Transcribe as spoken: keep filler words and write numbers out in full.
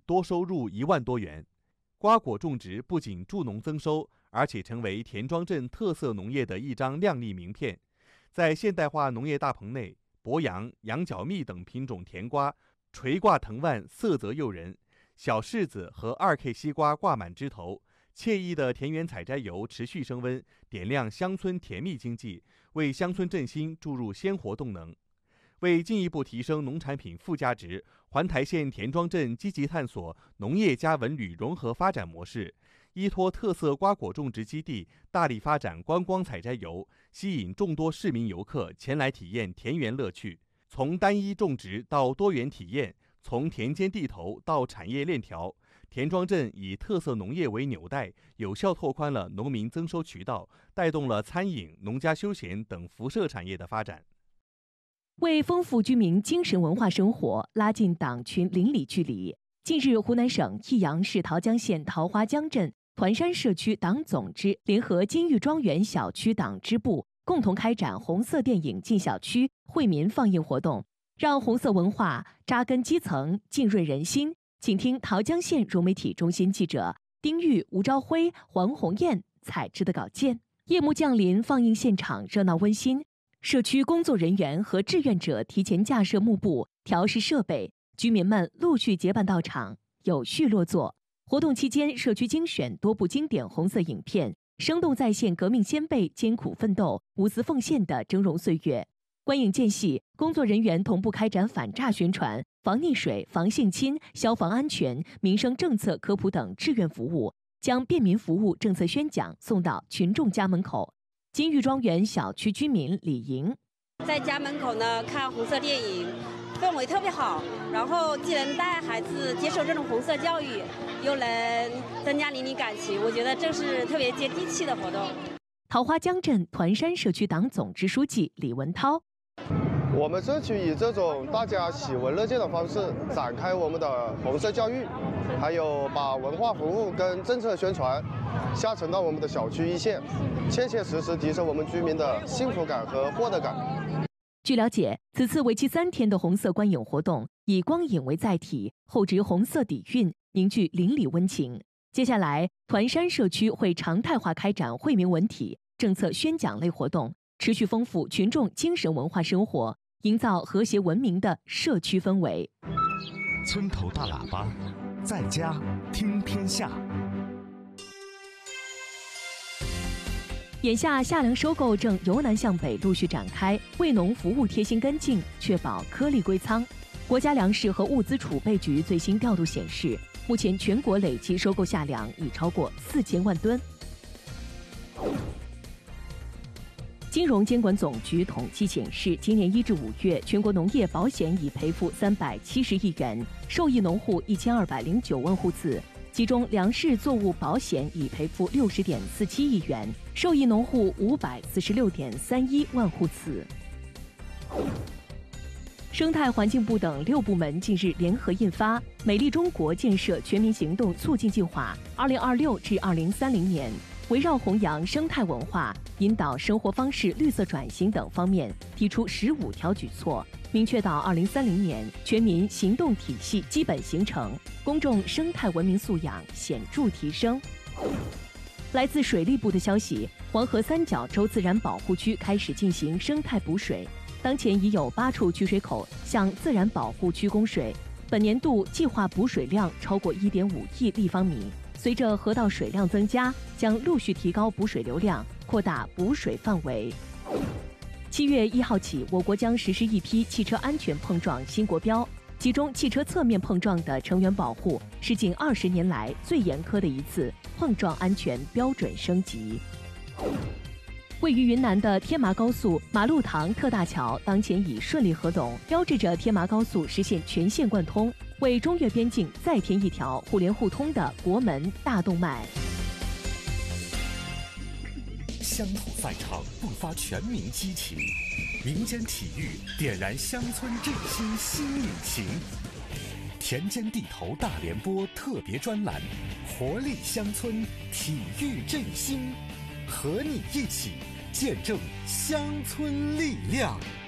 多收入一万多元。瓜果种植不仅助农增收，而且成为田庄镇特色农业的一张亮丽名片。在现代化农业大棚内，博洋、羊角蜜等品种甜瓜垂挂藤蔓，色泽诱人；小柿子和二 K 西瓜挂满枝头。惬意的田园采摘游持续升温，点亮乡村甜蜜经济，为乡村振兴注入鲜活动能。为进一步提升农产品附加值，环台县田庄镇积极探索农业加文旅融合发展模式，依托特色瓜果种植基地，大力发展观光采摘游，吸引众多市民游客前来体验田园乐趣。从单一种植到多元体验，从田间地头到产业链条，田庄镇以特色农业为纽带，有效拓宽了农民增收渠道，带动了餐饮、农家休闲等辐射产业的发展。 为丰富居民精神文化生活，拉近党群邻里距离，近日，湖南省沂阳市桃江县桃花江镇团山社区党总支联合金玉庄园小区党支部共同开展红色电影进小区惠民放映活动，让红色文化扎根基层，浸润人心。请听桃江县融媒体中心记者丁玉、吴朝辉、黄红艳采制的稿件。夜幕降临，放映现场热闹温馨，社区工作人员和志愿者提前架设幕布、调试设备，居民们陆续结伴到场，有序落座。活动期间，社区精选多部经典红色影片，生动再现革命先辈艰苦奋斗、无私奉献的峥嵘岁月。观影间隙，工作人员同步开展反诈宣传、防溺水、防性侵、消防安全、民生政策科普等志愿服务，将便民服务政策宣讲送到群众家门口。金玉庄园小区居民李莹在家门口呢看红色电影，氛围特别好，然后既能带孩子接受这种红色教育，又能增加邻里感情，我觉得这是特别接地气的活动。 桃花江镇团山社区党总支书记李文涛， 我们社区以这种大家喜闻乐见的方式展开我们的红色教育，还有把文化服务跟政策宣传下沉到我们的小区一线，切切实实提升我们居民的幸福感和获得感。 据了解，此次为期三天的红色观影活动以光影为载体，厚植红色底蕴，凝聚邻里温情。接下来，团山社区会常态化开展惠民文体、政策宣讲类活动，持续丰富群众精神文化生活，营造和谐文明的社区氛围。 村头大喇叭，在家听天下。 眼下夏粮收购正由南向北陆续展开，为农服务贴心跟进，确保颗粒归仓。国家粮食和物资储备局最新调度显示，目前全国累计收购夏粮已超过四千万吨。金融监管总局统计显示，今年一至五月，全国农业保险已赔付三百七十亿元，受益农户一千二百零九万户次，其中粮食作物保险已赔付六十点四七亿元，受益农户五百四十六点三一万户次。生态环境部等六部门近日联合印发《美丽中国建设全民行动促进计划（二零二六至二零三零年）》，围绕弘扬生态文化、引导生活方式绿色转型等方面，提出十五条举措，明确到二零三零年全民行动体系基本形成，公众生态文明素养显著提升。来自水利部的消息，黄河三角洲自然保护区开始进行生态补水。当前已有八处取水口向自然保护区供水，本年度计划补水量超过一点五亿立方米。随着河道水量增加，将陆续提高补水流量，扩大补水范围。七月一号起，我国将实施一批汽车安全碰撞新国标，其中汽车侧面碰撞的成员保护是近二十年来最严苛的一次碰撞安全标准升级。位于云南的天麻高速马路塘特大桥当前已顺利合动，标志着天麻高速实现全线贯通，为中越边境再添一条互联互通的国门大动脉。 乡土赛场迸发全民激情，民间体育点燃乡村振兴新引擎。田间地头大联播特别专栏，活力乡村，体育振兴，和你一起见证乡村力量。